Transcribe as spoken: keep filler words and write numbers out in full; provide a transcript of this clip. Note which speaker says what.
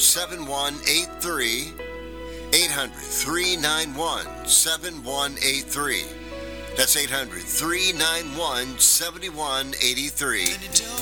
Speaker 1: seven one eight three. eight hundred, three nine one, seven one eight three. That's eight hundred, three nine one, seven one eight three.